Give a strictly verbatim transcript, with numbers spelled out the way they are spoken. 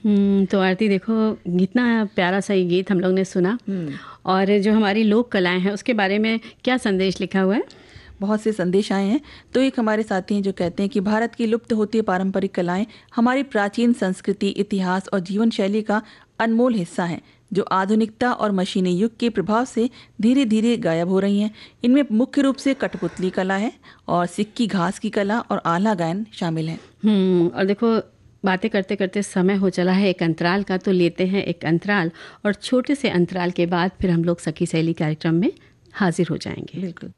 हम्म, तो आरती देखो, इतना प्यारा सा ये गीत हम लोग ने सुना, और जो हमारी लोक कलाएं हैं उसके बारे में क्या संदेश लिखा हुआ है? बहुत से संदेश आए हैं। तो एक हमारे साथी हैं जो कहते हैं कि भारत की लुप्त होती पारंपरिक कलाएं हमारी प्राचीन संस्कृति, इतिहास और जीवन शैली का अनमोल हिस्सा हैं, जो आधुनिकता और मशीनी युग के प्रभाव से धीरे धीरे गायब हो रही हैं। इनमें मुख्य रूप से कठपुतली कला है और सिक्की घास की कला और आला गायन शामिल हैं। हम्म और देखो, बातें करते करते समय हो चला है एक अंतराल का, तो लेते हैं एक अंतराल, और छोटे से अंतराल के बाद फिर हम लोग सखी सहेली कार्यक्रम में हाजिर हो जाएंगे। बिल्कुल।